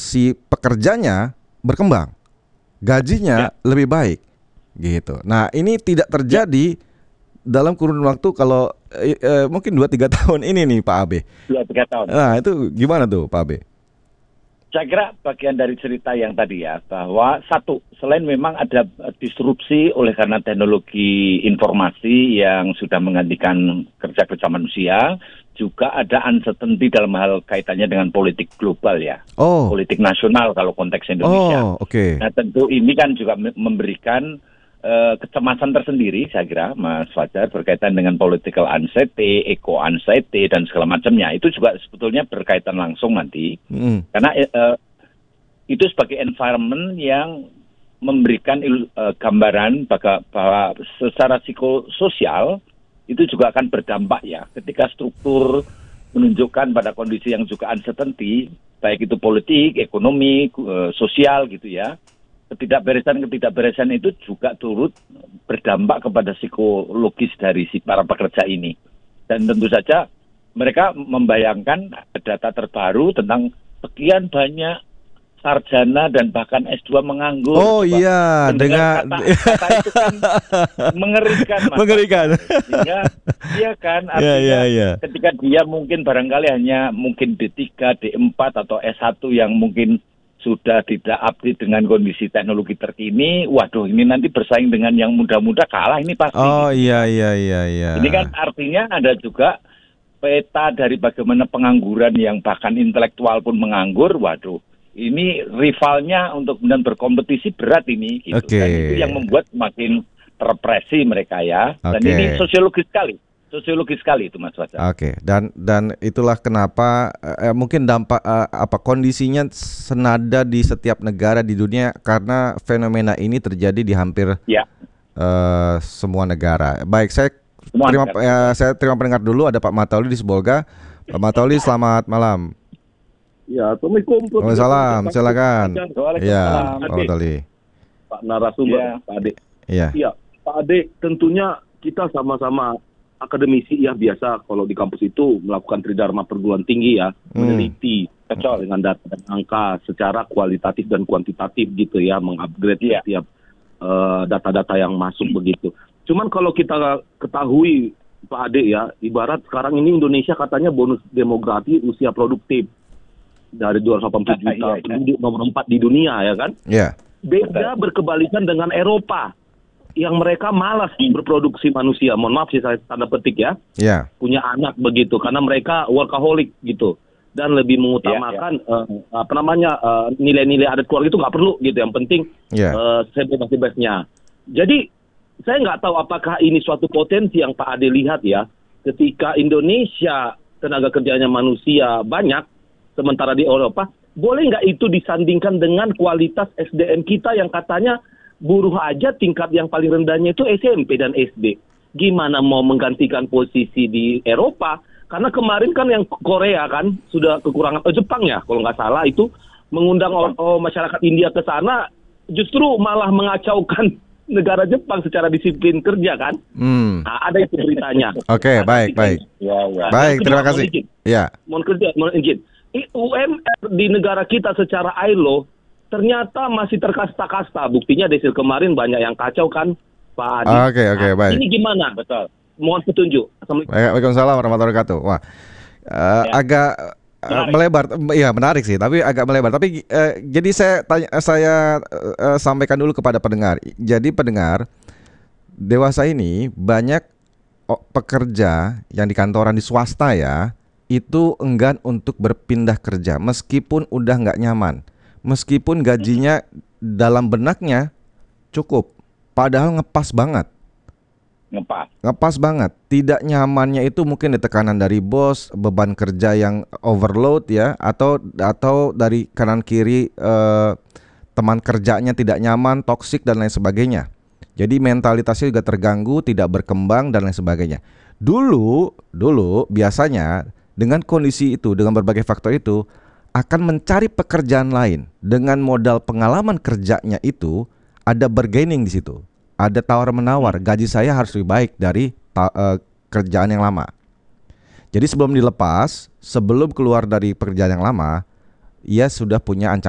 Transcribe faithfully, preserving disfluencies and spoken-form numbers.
si pekerjanya berkembang, gajinya ya. lebih baik, gitu. Nah ini tidak terjadi ya. dalam kurun waktu kalau eh, eh, mungkin dua tiga tahun ini nih Pak Abe. dua tiga tahun. Nah itu gimana tuh Pak Abe? Saya kira bagian dari cerita yang tadi ya, bahwa satu, selain memang ada disrupsi oleh karena teknologi informasi yang sudah menggantikan kerja-kerja manusia, juga ada uncertainty dalam hal kaitannya dengan politik global ya, oh. politik nasional kalau konteks Indonesia. Oh, okay. Nah tentu ini kan juga memberikan Uh, kecemasan tersendiri, saya kira, Mas Fajar, berkaitan dengan political anxiety, eco anxiety, dan segala macamnya. Itu juga sebetulnya berkaitan langsung nanti. Mm. Karena uh, itu sebagai environment yang memberikan uh, gambaran bahwa, bahwa secara psikososial itu juga akan berdampak ya. Ketika struktur menunjukkan pada kondisi yang juga uncertainty, baik itu politik, ekonomi, uh, sosial gitu ya. Ketidakberesan-ketidakberesan itu juga turut berdampak kepada psikologis dari si para pekerja ini. Dan tentu saja mereka membayangkan data terbaru tentang sekian banyak sarjana dan bahkan S dua menganggur. Oh coba. Iya, dengan kata, kata itu kan mengerikan. Mas. Mengerikan. Sehingga dia kan artinya yeah, yeah, yeah. ketika dia mungkin barangkali hanya mungkin D tiga, D empat atau S satu yang mungkin sudah tidak update dengan kondisi teknologi terkini, waduh ini nanti bersaing dengan yang muda-muda kalah ini pasti. Oh iya iya iya iya. Ini kan artinya ada juga peta dari bagaimana pengangguran yang bahkan intelektual pun menganggur, waduh ini rivalnya untuk kemudian berkompetisi berat ini gitu. Okay. Dan itu yang membuat semakin terpresi mereka ya. Dan okay. ini sosiologis sekali. Sosiologis sekali itu Mas Fajar. Oke, okay. dan dan itulah kenapa eh, mungkin dampak eh, apa kondisinya senada di setiap negara di dunia karena fenomena ini terjadi di hampir ya. eh, semua negara. Baik, saya semua terima negara. Eh, saya terima pendengar dulu ada Pak Matauli di Sibolga. Pak Matauli, selamat malam. Ya, Assalamualaikum. Waalaikumsalam, silakan. Ya, Pak Matauli. Pak narasumber, ya. Pak Ade. Iya. Ya, Pak Ade, tentunya kita sama-sama akademisi ya biasa kalau di kampus itu melakukan tridharma perguruan tinggi ya, hmm. meneliti betul dengan data dan angka secara kualitatif dan kuantitatif gitu ya, mengupgrade ya. setiap uh, data-data yang masuk begitu. Cuman kalau kita ketahui Pak Ade ya, ibarat sekarang ini Indonesia katanya bonus demografi usia produktif dari dua ratus delapan puluh juta penduduk nomor empat di dunia ya kan? Iya. Yeah. Beda berkebalikan dengan Eropa yang mereka malas berproduksi manusia. Mohon maaf sih saya tanda petik ya. Yeah. Punya anak begitu karena mereka workaholic gitu dan lebih mengutamakan yeah, yeah. Uh, apa namanya uh, nilai-nilai adat keluarga itu nggak perlu gitu. Yang penting yeah. uh, sebebas-bebasnya. Jadi saya nggak tahu apakah ini suatu potensi yang Pak Ade lihat ya. Ketika Indonesia tenaga kerjanya manusia banyak, sementara di Eropa, boleh nggak itu disandingkan dengan kualitas S D M kita yang katanya buruh aja tingkat yang paling rendahnya itu S M P dan S D. Gimana mau menggantikan posisi di Eropa? Karena kemarin kan yang Korea kan sudah kekurangan, oh Jepang ya kalau nggak salah itu mengundang oh, oh, masyarakat India ke sana, justru malah mengacaukan negara Jepang secara disiplin kerja kan. Hmm. Nah, ada itu beritanya. Oke, okay, baik, baik. Ya, ya. Baik, terima kasih. Ya. Mohon kerja, mohon izin. U M R di negara kita secara I L O ternyata masih terkasta-kasta. Buktinya desil kemarin banyak yang kacau kan, Pak Adi. Oke, oke, nah, baik. Ini gimana? Betul. Mohon petunjuk. Waalaikumsalam warahmatullahi wabarakatuh. Wah, uh, ya. agak uh, melebar. Iya, menarik sih, tapi agak melebar. Tapi uh, jadi saya tanya, saya uh, sampaikan dulu kepada pendengar. Jadi pendengar, dewasa ini banyak oh, pekerja yang di kantoran di swasta ya, itu enggan untuk berpindah kerja meskipun udah nggak nyaman. Meskipun gajinya dalam benaknya cukup, padahal ngepas banget. Ngepas. Ngepas banget. Tidak nyamannya itu mungkin di tekanan dari bos, beban kerja yang overload ya, atau atau dari kanan kiri eh, teman kerjanya tidak nyaman, toksik dan lain sebagainya. Jadi mentalitasnya juga terganggu, tidak berkembang dan lain sebagainya. Dulu, dulu biasanya dengan kondisi itu, dengan berbagai faktor itu, akan mencari pekerjaan lain dengan modal pengalaman kerjanya itu ada bargaining di situ, ada tawar menawar, gaji saya harus lebih baik dari uh, kerjaan yang lama. Jadi sebelum dilepas, sebelum keluar dari pekerjaan yang lama, ia sudah punya ancaman.